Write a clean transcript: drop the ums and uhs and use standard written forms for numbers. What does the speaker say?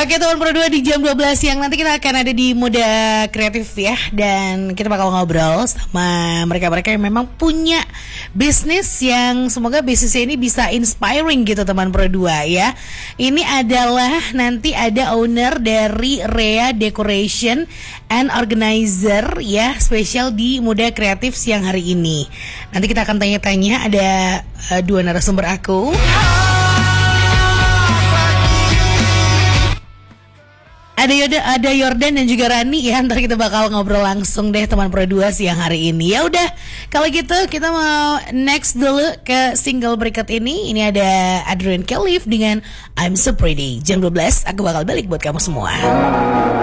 Oke teman Pro 2, di jam 12 siang nanti kita akan ada di Muda Kreatif ya. Dan kita bakal ngobrol sama mereka-mereka yang memang punya bisnis yang semoga bisnisnya ini bisa inspiring gitu teman Pro 2 ya. Ini adalah nanti ada owner dari Rea Decoration and Organizer ya, spesial di Muda Kreatif siang hari ini. Nanti kita akan tanya-tanya, ada dua narasumber aku. Ada Yordan dan juga Rani ya. Ntar kita bakal ngobrol langsung deh teman Pro 2 siang hari ini. Ya udah, kalau gitu kita mau next dulu ke single berikut ini. Ini ada Adrian Khalif dengan I'm So Pretty. Jam 12 aku bakal balik buat kamu semua.